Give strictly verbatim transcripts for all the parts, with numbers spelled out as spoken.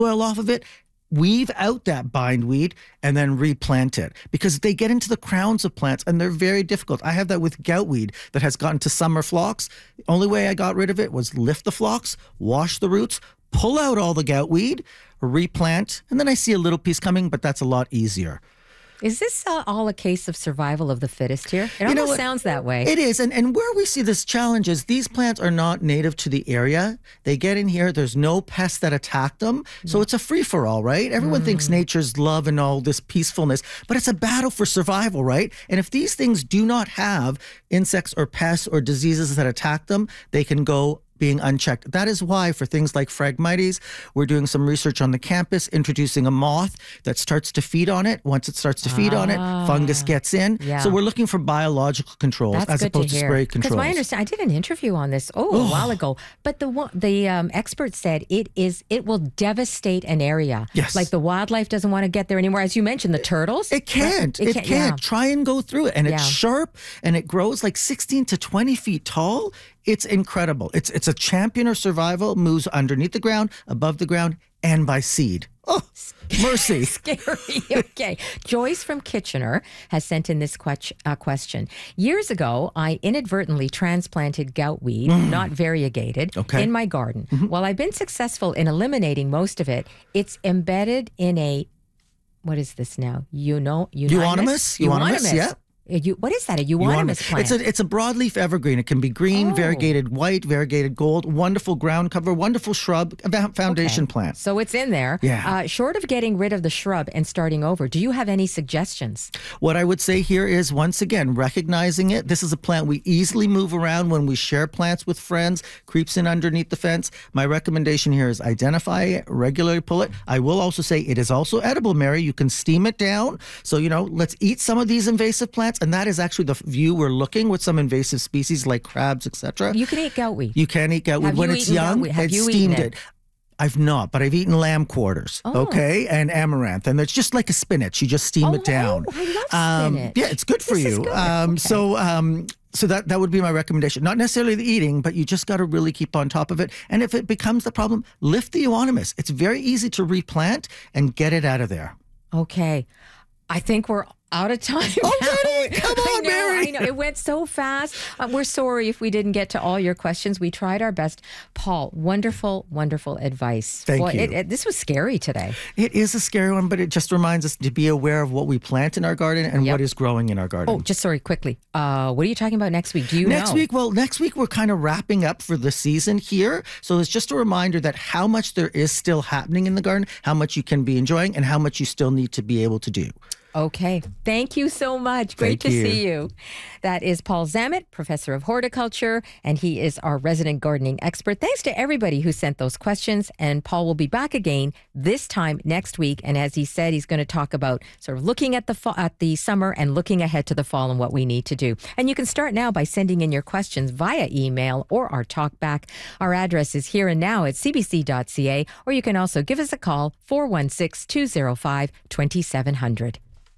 soil off of it, weave out that bindweed, and then replant it, because they get into the crowns of plants and they're very difficult. I have that with goutweed that has gotten to summer phlox. The only way I got rid of it was lift the phlox, wash the roots, pull out all the goutweed, replant, and then I see a little piece coming, but that's a lot easier. Is this uh, all a case of survival of the fittest here? It You almost know what? sounds that way. It is. And, and where we see this challenge is these plants are not native to the area. They get in here. There's no pests that attack them. So it's a free-for-all, right? Everyone thinks nature's love and all this peacefulness, but it's a battle for survival, right? And if these things do not have insects or pests or diseases that attack them, they can go being unchecked. That is why for things like Phragmites, we're doing some research on the campus, introducing a moth that starts to feed on it. Once it starts to feed on it, fungus gets in. Yeah. So we're looking for biological controls That's as good opposed to to, hear. spray Because controls. my understanding, I did an interview on this oh, a while ago, but the one, the um, expert said it is it will devastate an area. Yes. Like the wildlife doesn't want to get there anymore. As you mentioned, the turtles. It can't. It It, can't, can't. yeah. Try and go through it. And Yeah. it's sharp and it grows like sixteen to twenty feet tall. It's incredible. It's it's a champion of survival, moves underneath the ground, above the ground, and by seed. Oh, mercy. Scary. Okay. Joyce from Kitchener has sent in this que- uh, question. Years ago, I inadvertently transplanted goutweed, not variegated, Okay. in my garden. While I've been successful in eliminating most of it, it's embedded in a, what is this now? You know, Euonymus? Euonymus, yeah. A eu- what is that? A euonymus plant? It's a it's a broadleaf evergreen. It can be green, Oh. variegated white, variegated gold. Wonderful ground cover. Wonderful shrub. A va- foundation Okay. plant. So it's in there. Yeah. Uh, short of getting rid of the shrub and starting over, do you have any suggestions? What I would say here is, once again, recognizing it. This is a plant we easily move around when we share plants with friends, creeps in underneath the fence. My recommendation here is identify it, regularly pull it. I will also say it is also edible, Mary. You can steam it down. So, you know, let's eat some of these invasive plants. And that is actually the view we're looking with some invasive species like crabs, et cetera. You can eat goutweed. You can eat goutweed. Have When you it's eaten young, goutweed? Have it's you eaten steamed it? it. I've not, but I've eaten lamb quarters, Oh. okay, and amaranth, and it's just like a spinach. You just steam Oh, it down. oh, I love Um, spinach. yeah, it's good for This is you. good. Um, Okay. So, um, so that that would be my recommendation. Not necessarily the eating, but you just got to really keep on top of it. And if it becomes the problem, lift the euonymus. It's very easy to replant and get it out of there. Okay. I think we're out of time. Already? now. Come I on, know, Mary. I know. It went so fast. Uh, we're sorry if we didn't get to all your questions. We tried our best. Paul, wonderful, wonderful advice. Thank Boy, you. It, it, this was scary today. It is a scary one, but it just reminds us to be aware of what we plant in our garden and Yep. what is growing in our garden. Oh, just sorry, quickly. Uh, what are you talking about next week? Do you Next know? week, well, next week we're kind of wrapping up for the season here. So it's just a reminder that how much there is still happening in the garden, how much you can be enjoying, and how much you still need to be able to do. Okay. Thank you so much. Great Thank to you. see you. That is Paul Zammit, professor of horticulture, and he is our resident gardening expert. Thanks to everybody who sent those questions. And Paul will be back again this time next week. And as he said, he's going to talk about sort of looking at the fa- at the summer and looking ahead to the fall and what we need to do. And you can start now by sending in your questions via email or our talk back. Our address is here and now at c b c dot c a, or you can also give us a call, four one six, two oh five, two seven zero zero.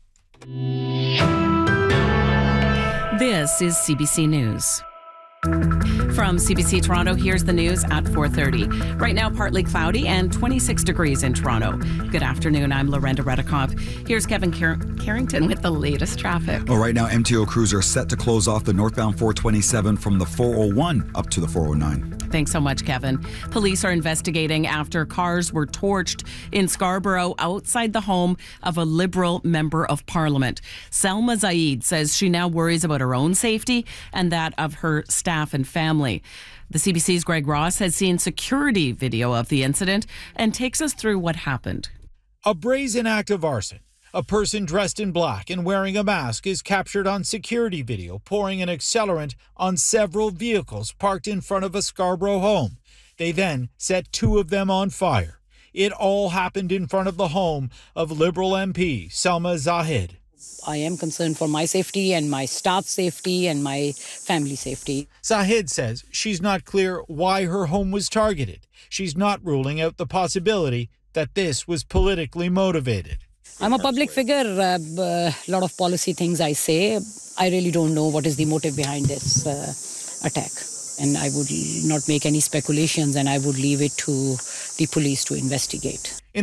This is C B C News. From C B C Toronto, here's the news at four thirty. Right now, partly cloudy and twenty-six degrees in Toronto. Good afternoon. I'm Lorenda Redikoff. Here's Kevin Car- Carrington with the latest traffic. Well, right now, M T O crews are set to close off the northbound four twenty-seven from the four oh one up to the four oh nine. Thanks so much, Kevin. Police are investigating after cars were torched in Scarborough outside the home of a Liberal member of Parliament. Selma Zaid says she now worries about her own safety and that of her staff and family. The C B C's Greg Ross has seen security video of the incident and takes us through what happened. A brazen act of arson. A person dressed in black and wearing a mask is captured on security video pouring an accelerant on several vehicles parked in front of a Scarborough home. They then set two of them on fire. It all happened in front of the home of Liberal M P Selma Zahid. I am concerned for my safety and my staff's safety and my family safety. Zahid says she's not clear why her home was targeted. She's not ruling out the possibility that this was politically motivated. I'm a public figure. A uh, uh, lot of policy things I say. I really don't know what is the motive behind this uh, attack. And I would not make any speculations, and I would leave it to the police to investigate.